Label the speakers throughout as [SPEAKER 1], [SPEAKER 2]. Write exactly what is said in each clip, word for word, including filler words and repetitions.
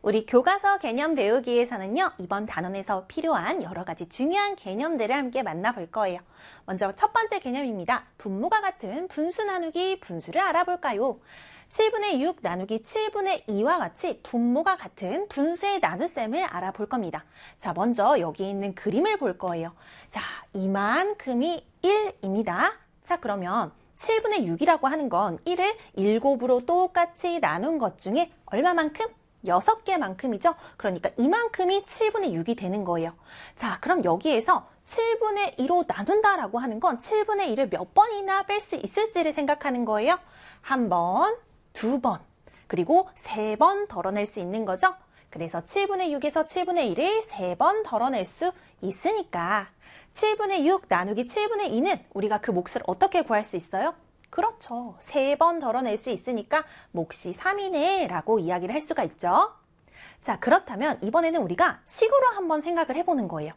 [SPEAKER 1] 우리 교과서 개념 배우기에서는요, 이번 단원에서 필요한 여러 가지 중요한 개념들을 함께 만나볼 거예요. 먼저 첫 번째 개념입니다. 분모가 같은 분수 나누기 분수를 알아볼까요? 칠분의 육 나누기 칠분의 이와 같이 분모가 같은 분수의 나눗셈을 알아볼 겁니다. 자, 먼저 여기 있는 그림을 볼 거예요. 자, 이만큼이 일입니다. 자, 그러면 칠분의 육이라고 하는 건 일을 일곱으로 똑같이 나눈 것 중에 얼마만큼? 여섯 개만큼이죠. 그러니까 이만큼이 칠분의 육이 되는 거예요. 자, 그럼 여기에서 칠분의 이로 나눈다라고 하는 건 칠분의 일을 몇 번이나 뺄 수 있을지를 생각하는 거예요. 한 번, 두 번, 그리고 세 번 덜어낼 수 있는 거죠. 그래서 칠분의 육에서 칠분의 일을 세 번 덜어낼 수 있으니까 칠분의 육 나누기 칠분의 이는 우리가 그 몫을 어떻게 구할 수 있어요? 그렇죠. 세 번 덜어낼 수 있으니까 몫이 삼이네 라고 이야기를 할 수가 있죠. 자, 그렇다면 이번에는 우리가 식으로 한번 생각을 해보는 거예요.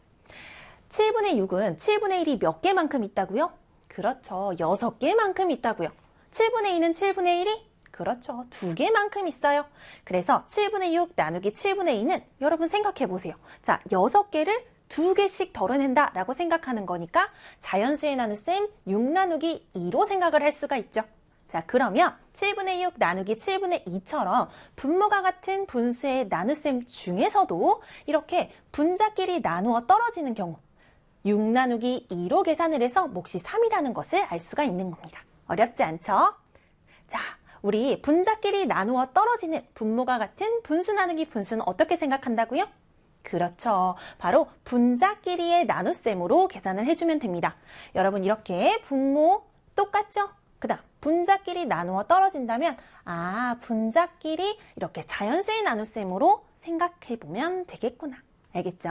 [SPEAKER 1] 칠분의 육은 칠분의 일이 몇 개만큼 있다고요? 그렇죠. 여섯 개만큼 있다고요. 칠분의 이는 칠분의 일이? 그렇죠. 두 개만큼 있어요. 그래서 칠분의 육 나누기 칠분의 이는 여러분 생각해 보세요. 자, 여섯 개를 두 개씩 덜어낸다 라고 생각하는 거니까 자연수의 나눗셈 육 나누기 이로 생각을 할 수가 있죠. 자, 그러면 칠분의 육 나누기 칠분의 이처럼 분모가 같은 분수의 나눗셈 중에서도 이렇게 분자끼리 나누어 떨어지는 경우 육 나누기 이로 계산을 해서 몫이 삼이라는 것을 알 수가 있는 겁니다. 어렵지 않죠? 자, 우리 분자끼리 나누어 떨어지는 분모가 같은 분수 나누기 분수는 어떻게 생각한다고요? 그렇죠. 바로 분자끼리의 나눗셈으로 계산을 해주면 됩니다. 여러분 이렇게 분모 똑같죠? 그 다음 분자끼리 나누어 떨어진다면 아 분자끼리 이렇게 자연수의 나눗셈으로 생각해보면 되겠구나. 알겠죠?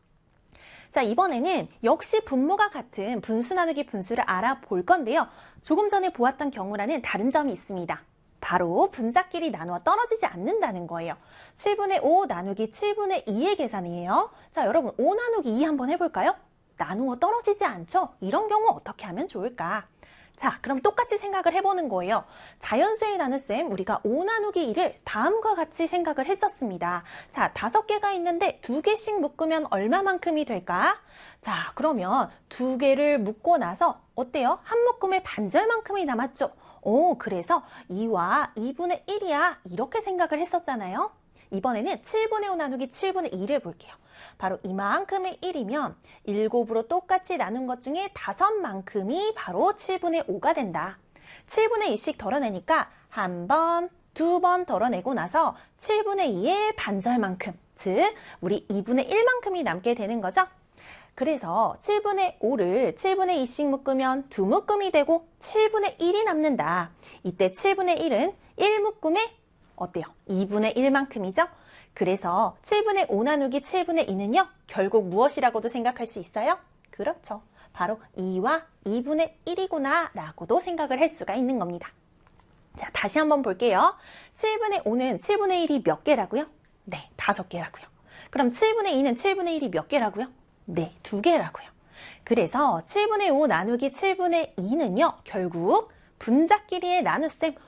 [SPEAKER 1] 자, 이번에는 역시 분모가 같은 분수 나누기 분수를 알아볼 건데요. 조금 전에 보았던 경우라는 다른 점이 있습니다. 바로 분자끼리 나누어 떨어지지 않는다는 거예요. 칠분의 오 나누기 칠분의 이의 계산이에요. 자, 여러분 오 나누기 이 한번 해볼까요? 나누어 떨어지지 않죠? 이런 경우 어떻게 하면 좋을까? 자, 그럼 똑같이 생각을 해보는 거예요. 자연수의 나눗셈 우리가 오 나누기 이를 다음과 같이 생각을 했었습니다. 자, 다섯 개가 있는데 두 개씩 묶으면 얼마만큼이 될까? 자, 그러면 두 개를 묶고 나서 어때요? 한 묶음에 반절만큼이 남았죠? 오, 그래서 이와 이분의 일이야 이렇게 생각을 했었잖아요. 이번에는 칠분의 오 나누기 칠분의 이를 볼게요. 바로 이만큼의 일이면 일곱으로 똑같이 나눈 것 중에 다섯만큼이 바로 칠분의 오가 된다. 칠분의 이씩 덜어내니까 한 번, 두 번 덜어내고 나서 칠분의 이의 반절만큼, 즉 우리 이분의 일만큼이 남게 되는 거죠. 그래서 칠분의 오를 칠분의 이씩 묶으면 두 묶음이 되고 칠분의 일이 남는다. 이때 칠분의 일은 일 묶음에 어때요? 이분의 일만큼이죠? 그래서 칠분의 오 나누기 칠분의 이는요. 결국 무엇이라고도 생각할 수 있어요? 그렇죠. 바로 이와 이분의 일이구나 라고도 생각을 할 수가 있는 겁니다. 자, 다시 한번 볼게요. 칠분의 오는 칠분의 일이 몇 개라고요? 네, 다섯 개라고요. 그럼 칠분의 이는 칠분의 일이 몇 개라고요? 네, 두 개라고요. 그래서 칠분의 오 나누기 칠분의 이는요. 결국 분자끼리의 나눗셈